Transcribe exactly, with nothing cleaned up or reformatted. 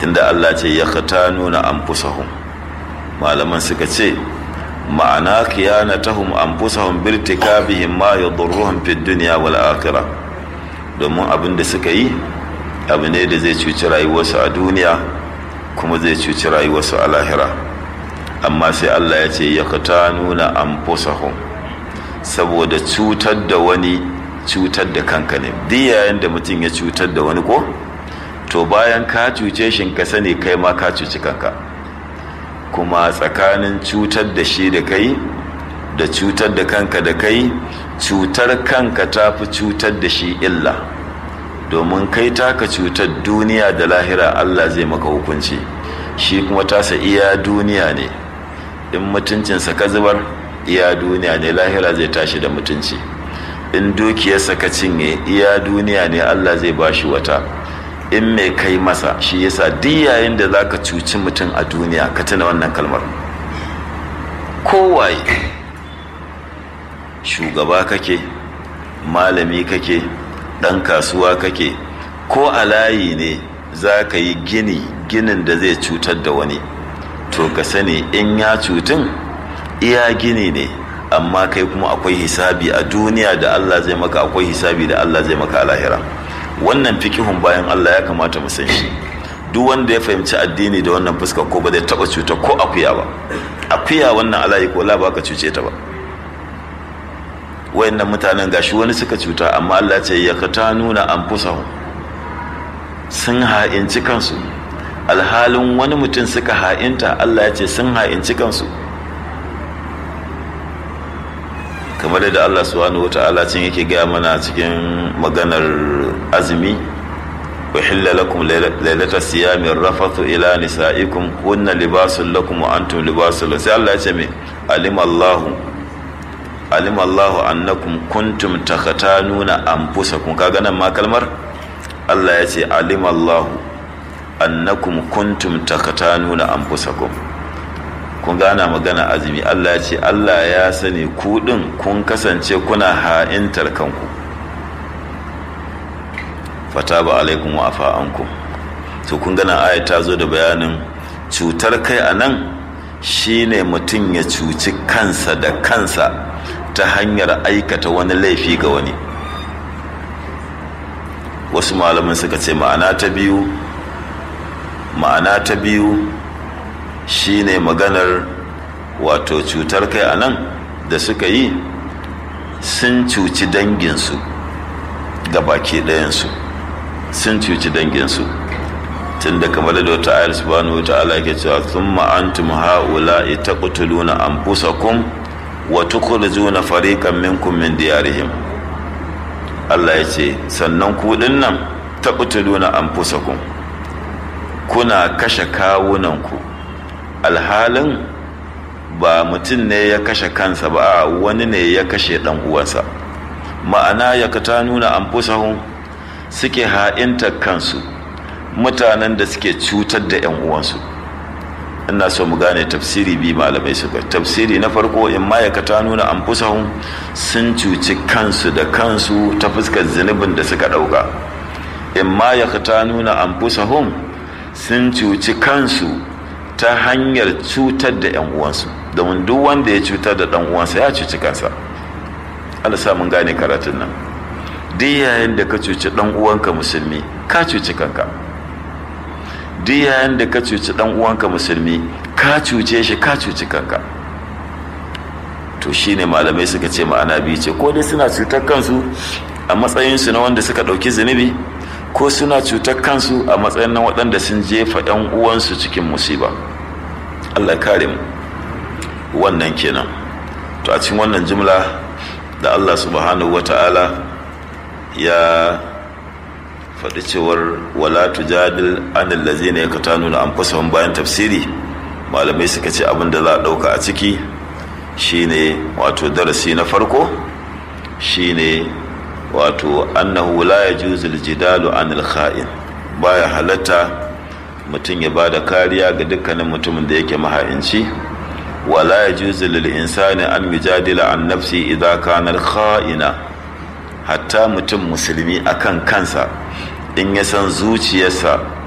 tunda Allah ce ya khatanuna anfusahum, malaman suka ce ma'ana khiyanatahum anfusahum birtikabihim ma yadurruhum fid dunya wal akhirah, domin abin da suka yi abu ne da zai cuci rayuwarsu a duniya kuma zai cuci rayuwarsu a lahira. Amma sai Allah ya ce ya khatanuna anfusahum, saboda cutar da wani cutar da kanka ne. Duk yayin da mutum ya cutar da wani ko to bayan ka cuce shi ka sani kai ma ka cuci kanka, kuma tsakanin cutar da shi da kai da cutar da kanka da kai, cutar kanka ta fi cutar da shi illa, domin kai taka cutar duniya da lahira Allah zai maka hukunci, shi kuma tasa iya duniya ne. In mutuncinsa ka zubar iya duniya ne, lahira zai tashi da mutunci. In dukiyarsa ka cinye iya duniya ne, Allah zai bashi wata. In mai kai masa, shi yasa duk yayin da zaka cuci mutum a duniya ka tuna wannan kalmar. Kowaye, shugaba kake, malami kake, ɗan kasuwa kake, ko a layi ne za ka yi gini ginin da zai cutar da wani, to ka sani in ya cutun iya gini ne, amma kai kuma akwai hisabi a duniya da Allah zai maka, akwai hisabi da Allah zai maka a lahira. Wannan fikihun bayan Allah ya kamata mu san shi. Duk wanda ya fahimci addini da wannan fuska ko ba zai taba cuta ko akuya ba. Akuya wannan alayi ko la ba ka cuce ta ba. Wayannan mutanen gashi wani suka cuta, amma Allah ce ya katanuna anfusahum, sun ha'inci kansu. Alhalin wani mutum suka ha'inta, Allah ya ce sun ha'inci kansu. Kamar da Allah subhanahu wata'ala cin yake gaya mana cikin maganar azumi, uhilla lakum laylata siyami rafathu ila nisaikum hunna libasun lakum wa antum libasun lahum. Sai Allah ya ce me alimallahu alimallahu annakum kuntum takhatanuna anfusakum. Kaga nan ma kalmar Allah ya ce alimallahu annakum kuntum takhatanuna anfusakum. Kun gana magana azumi, Allah ya ce Allah ya sani ku din kun kasance kuna ha'intar kanku, fataba alaikum wa afa ankum. To kun gana aya ta zo da bayanin cutar kai anan shine mutum ya cuci kansa da kansa ta hanyar aikata wani laifi ga wani. Wasu malaman suka ce ma'ana ta biyu ma'ana ta biyu shine maganar wato cutar kai a nan da suka yi sun cuci danginsu ga baki ɗayansu, sun cuci danginsu. Tun da kamar da wata ayar subhanahu wa ta'ala ke cewa thumma antum ha'ula'i taqtuluna anfusakum wa tukhrijuna fariqan minkum min diyarihim. Allah ya ce sannan ku dinnan taqtuluna anfusakum, kuna kashe kawunanku, alhalin ba mutum ne ya kashe kansa ba, wani ne ya kashe dan uwansa. Ma'ana ya kata nuna anfusahum, suke ha'intar kansu, mutanen da suke cutar da yan uwansu. Ina so mu gane tafsiri bi malamai suka. Tafsiri na farko, in ma ya kata nuna anfusahum, sun cuci kansu da kansu ta fuskar zunubin da suka dauka. In ma ya kata nuna anfusahum, sun cuci kansu ta hanyar cutar da yan uwansu, domin duk wanda ya cutar da dan uwansa ya cuci kansa. Allah sa mun gane karatun nan. Duk yayin da ka cuci dan uwanka musulmi, ka cuci kanka. Duk yayin da ka cuci dan uwanka musulmi, ka cuce shi, ka cuci kanka. To shine malamai suka ce ma'ana biyu ce, ko dai suna cutar kansu a matsayin su na wanda suka dauki zunubi, ko suna cutar kansu a matsayin nan waɗanda sun jefa ‘yan uwansu cikin musiba. Allah kare mu. Wannan kenan. To a cikin wannan jumla da Allah subhanahu wata'ala ya faɗi cewar wala tujadil anil ladzina yaqtanuna anfusahum, bayan tafsiri malamai suka ce abin da za a ɗauka a ciki shine wato darasi na farko shine wato annahu la yajuzu aljidalu anil kha'in, baya halatta mutum ya bada kariya ga dukkanin mutumin da yake maha'inci. wala yajuzu lil insani an yujadila an nafsi idza kana kha'ina, hatta mutum musulmi akan kansa in ya san zuciyarsa